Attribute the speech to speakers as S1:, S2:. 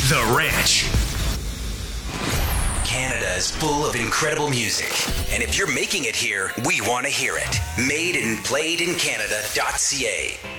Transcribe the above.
S1: The Ranch.
S2: Canada is full of incredible music. And if you're making it here, we want to hear it. Made and played in Canada.ca.